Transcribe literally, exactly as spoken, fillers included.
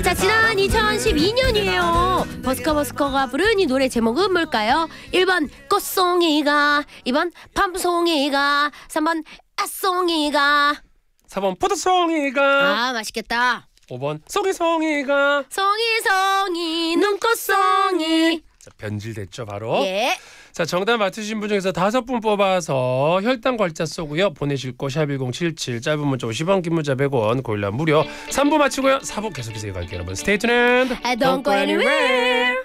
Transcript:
자, 지난 이천십이 년이에요. 버스커 버스커가 부른 이 노래 제목은 뭘까요? 일 번 꽃송이가, 이 번 밤송이가, 삼 번 아송이가. 사 번 포도송이가. 아, 맛있겠다. 오 번 송이송이가. 송이송이 눈꽃송이. 자, 변질됐죠 바로. 예. 자, 정답 맞추신 분 중에서 다섯 분 뽑아서 혈당 걸자 쏘고요. 보내실 곳 샵 일공칠칠, 짧은 문자 오십 원, 긴 문자 백 원, 고일라 무료. 삼 부 마치고요. 사 부 계속해서 이어갈게요. 여러분 스테이 튜넨드. I don't go anywhere.